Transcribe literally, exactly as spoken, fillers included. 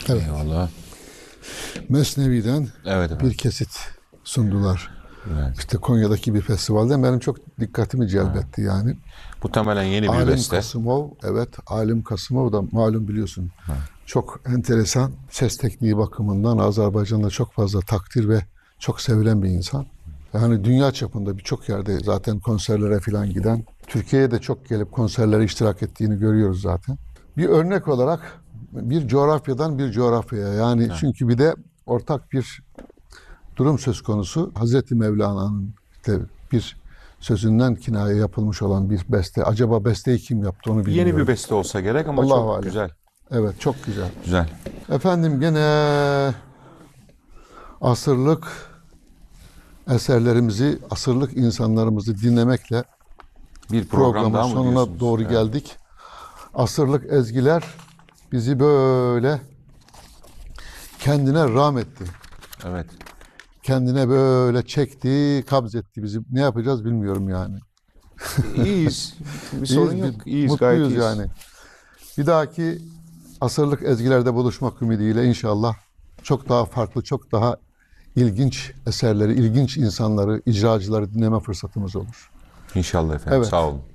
Evet. Eyvallah. Mesnevi'den Evet efendim. bir kesit sundular. Evet. İşte Konya'daki bir festivalde benim çok dikkatimi celbetti yani. Muhtemelen yeni bir Alim beste. Kasımov, evet Alim Kasımov da malum biliyorsun. Çok enteresan ses tekniği bakımından Azerbaycan'da çok fazla takdir ve çok sevilen bir insan. Yani dünya çapında birçok yerde zaten konserlere falan giden, Türkiye'ye de çok gelip konserlere iştirak ettiğini görüyoruz zaten. Bir örnek olarak bir coğrafyadan bir coğrafyaya yani Evet. çünkü bir de ortak bir durum söz konusu. Hazreti Mevlana'nın işte bir sözünden kinaye yapılmış olan bir beste. Acaba besteyi kim yaptı onu bilmiyorum. Yeni bir beste olsa gerek ama Allahu çok alem. güzel. Evet, çok güzel. Güzel. Efendim gene asırlık eserlerimizi, asırlık insanlarımızı dinlemekle Bir program programın daha mı sonuna diyorsunuz? doğru Evet. geldik. Asırlık ezgiler bizi böyle kendine rahmetti. Evet. Kendine böyle çekti, kabzetti bizi. Ne yapacağız bilmiyorum yani. İyiyiz. Bir sorun İyiyiz, yok. bir- İyiyiz, gayet mutluyuz iyiyiz. yani. Bir dahaki asırlık ezgilerde buluşmak ümidiyle inşallah çok daha farklı, çok daha ilginç eserleri, ilginç insanları, icracıları dinleme fırsatımız olur. İnşallah efendim. Evet. Sağ olun.